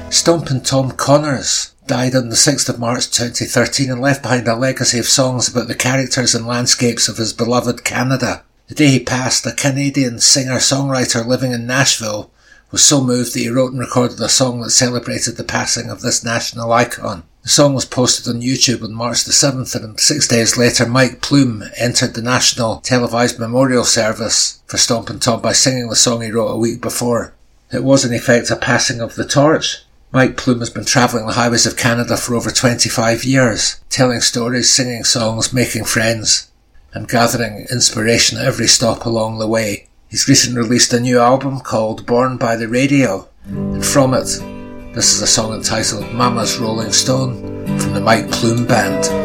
Stompin' Tom Connors died on the 6th of March 2013 and left behind a legacy of songs about the characters and landscapes of his beloved Canada. The day he passed, a Canadian singer-songwriter living in Nashville was so moved that he wrote and recorded a song that celebrated the passing of this national icon. The song was posted on YouTube on March the 7th, and 6 days later Mike Plume entered the national televised memorial service for Stompin' Tom by singing the song he wrote a week before. It was in effect a passing of the torch. Mike Plume has been travelling the highways of Canada for over 25 years, telling stories, singing songs, making friends, and gathering inspiration at every stop along the way. He's recently released a new album called Born by the Radio, and from it, this is a song entitled Mama's Rolling Stone from the Mike Plume Band.